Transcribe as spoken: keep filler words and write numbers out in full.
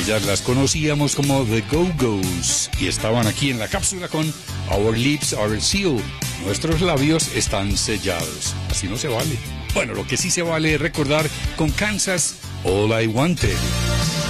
ellas las conocíamos como The Go-Go's y estaban aquí en la cápsula con Our Lips Are Sealed. Nuestros labios están sellados. Así no se vale. Bueno, lo que sí se vale es recordar con Kansas All I Wanted.